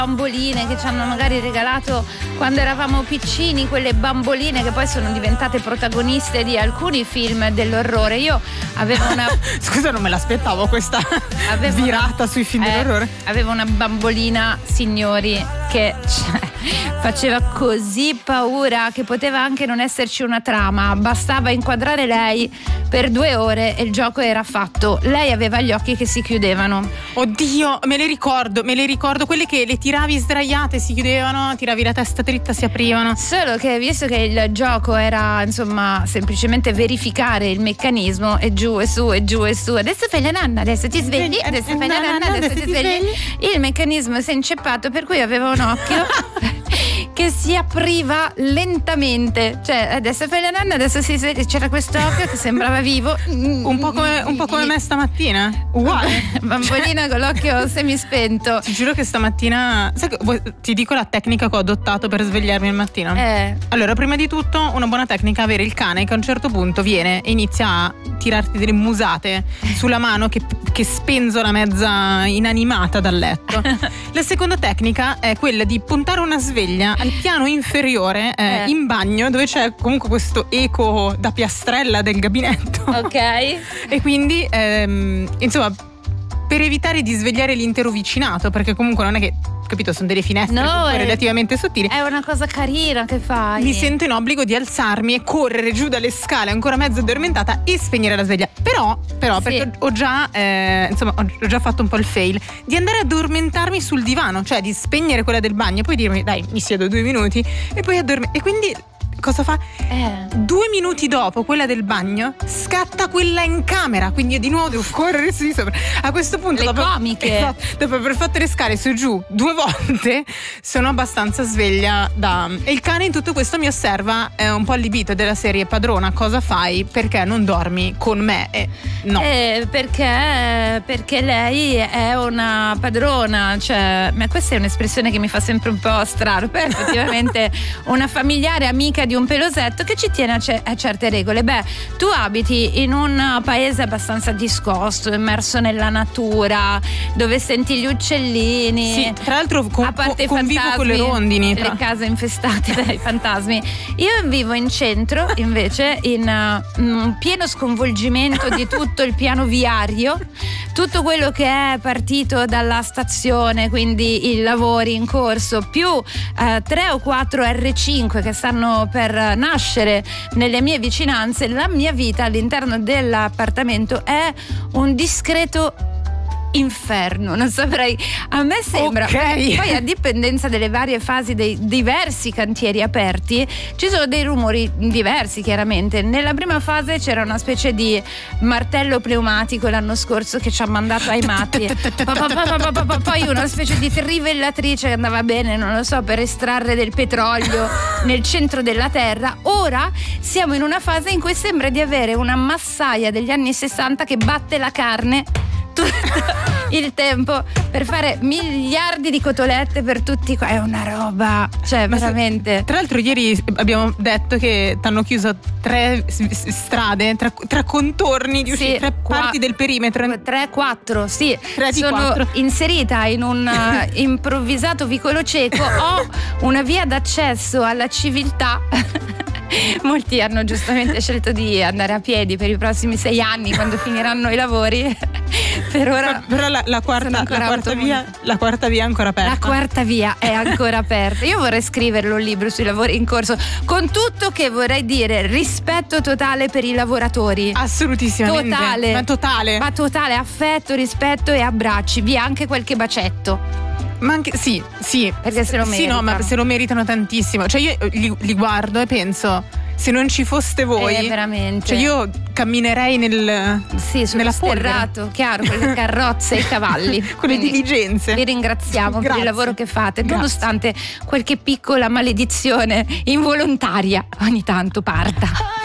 bamboline che ci hanno magari regalato quando eravamo piccini, quelle bamboline che poi sono diventate protagoniste di alcuni film dell'orrore. Io avevo una scusa, non me l'aspettavo questa virata sui film dell'orrore. Avevo una bambolina, signori, che faceva così paura che poteva anche non esserci una trama, bastava inquadrare lei per 2 ore e il gioco era fatto. Lei aveva gli occhi che si chiudevano. Oddio, me le ricordo, quelle che le tiravi sdraiate, si chiudevano, tiravi la testa dritta, si aprivano. Solo che visto che il gioco era insomma semplicemente verificare il meccanismo, e giù e su e giù e su, adesso fai la nanna, adesso ti svegli, adesso fai la nanna, adesso ti svegli, il meccanismo si è inceppato, per cui avevo un occhio che si apriva lentamente, cioè adesso fai la nanna, adesso si sveglia, c'era quest'occhio che sembrava vivo, un po' come me stamattina, uguale. Bambolina con l'occhio semispento. Ti giuro che stamattina, sai, ti dico la tecnica che ho adottato per svegliarmi al mattino. Allora, prima di tutto una buona tecnica è avere il cane che a un certo punto viene e inizia a tirarti delle musate sulla mano che spenzola mezza inanimata dal letto. La seconda tecnica è quella di puntare una sveglia al piano inferiore, in bagno, dove c'è comunque questo eco da piastrella del gabinetto. Ok. E quindi insomma, per evitare di svegliare l'intero vicinato, perché comunque non è che, capito, sono delle finestre relativamente sottili. È una cosa carina che fai. Mi sento in obbligo di alzarmi e correre giù dalle scale ancora mezzo addormentata e spegnere la sveglia. Però sì, perché ho già fatto un po' il fail di andare ad addormentarmi sul divano, cioè di spegnere quella del bagno e poi dirmi dai, mi siedo 2 minuti e poi e quindi cosa fa? 2 minuti dopo quella del bagno scatta quella in camera, quindi io di nuovo devo correre su di sopra. A questo punto le comiche, dopo aver fatto le scale su e giù 2 volte sono abbastanza sveglia e il cane in tutto questo mi osserva un po' allibito, della serie: padrona, cosa fai? Perché non dormi con me? No, perché lei è una padrona, cioè, ma questa è un'espressione che mi fa sempre un po' strano, però effettivamente una familiare amica di un pelosetto che ci tiene a certe regole. Beh, tu abiti in un paese abbastanza discosto, immerso nella natura, dove senti gli uccellini. Sì, tra l'altro a parte convivo fantasmi, con le rondini, le case infestate dai fantasmi. Io vivo in centro, invece, in pieno sconvolgimento di tutto il piano viario, tutto quello che è partito dalla stazione, quindi i lavori in corso, più 3 o 4 R5 che stanno per nascere nelle mie vicinanze. La mia vita all'interno dell'appartamento è un discreto inferno, non saprei, a me sembra. Okay. Poi a dipendenza delle varie fasi dei diversi cantieri aperti ci sono dei rumori diversi, chiaramente. Nella prima fase c'era una specie di martello pneumatico l'anno scorso che ci ha mandato ai matti, poi una specie di trivellatrice che andava bene, non lo so, per estrarre del petrolio nel centro della terra. Ora siamo in una fase in cui sembra di avere una massaia degli anni 60 che batte la carne tutto il tempo per fare miliardi di cotolette per tutti. È una roba, cioè, veramente. Tra l'altro ieri abbiamo detto che t'hanno chiuso 3 strade, 3 contorni di uscita, 3 parti del perimetro. 3-4, sì. 3 di Sono 4. inserita in un improvvisato vicolo cieco. Ho una via d'accesso alla civiltà. Molti hanno giustamente scelto di andare a piedi per i prossimi 6 anni quando finiranno i lavori. Per ora però la quarta via è ancora aperta. La quarta via è ancora aperta. Io vorrei scriverlo un libro sui lavori in corso, con tutto che vorrei dire rispetto totale per i lavoratori. Assolutissimamente. Ma totale affetto, rispetto e abbracci, via anche qualche bacetto. Ma anche sì, perché se lo meritano. Sì, no, ma se lo meritano tantissimo. Cioè io li guardo e penso, se non ci foste voi, veramente. Cioè io camminerei nella sterrato, chiaro, con le carrozze e i cavalli, con le diligenze. Vi ringraziamo per il lavoro che fate, nonostante qualche piccola maledizione involontaria ogni tanto parta.